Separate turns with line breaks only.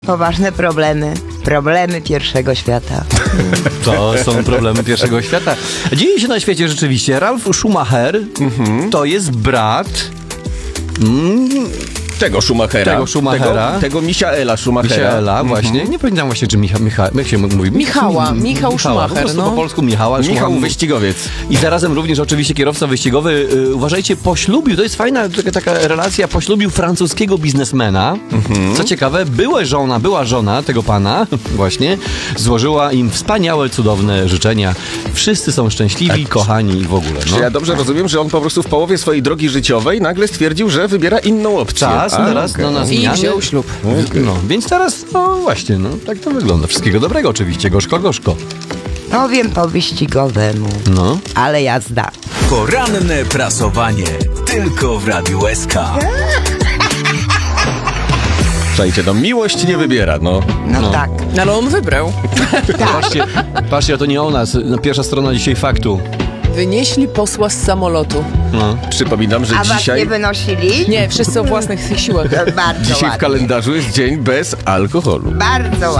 Poważne problemy. Problemy pierwszego świata.
To są problemy pierwszego świata. Dzieje się na świecie rzeczywiście. Ralf Schumacher to jest brat...
Tego Schumachera. Tego Michaela Schumachera.
Michaela, właśnie. Nie pamiętam właśnie, czy jak się mówi?
Michał Schumacher,
po prostu
no.
po polsku Michał
wyścigowiec.
I zarazem również oczywiście kierowca wyścigowy, uważajcie, poślubił, to jest fajna taka relacja, poślubił francuskiego biznesmena. Co ciekawe, była żona tego pana, właśnie, złożyła im wspaniałe, cudowne życzenia. Wszyscy są szczęśliwi, kochani i w ogóle. No.
Czy ja dobrze rozumiem, że on po prostu w połowie swojej drogi życiowej nagle stwierdził, że wybiera inną opcję?
Teraz na zmiany.
I wziął ślub.
No, więc teraz, no właśnie, no tak to wygląda. Wszystkiego dobrego oczywiście, gorzko, gorzko.
Powiem po wyścigowemu,
No.
ale jazda.
Poranne prasowanie. Tylko w Radiu SK.
Słuchajcie, no miłość nie wybiera, no.
No tak.
No, ale on wybrał.
Patrzcie, a to nie o nas. Pierwsza strona dzisiaj faktu.
Wynieśli posła z samolotu.
No.
Przypominam, że
A was nie
dzisiaj
wynosili?
Nie, wszyscy o własnych siłach.
Bardzo
w
ładnie.
kalendarzu jest dzień bez alkoholu.
Bardzo ładnie.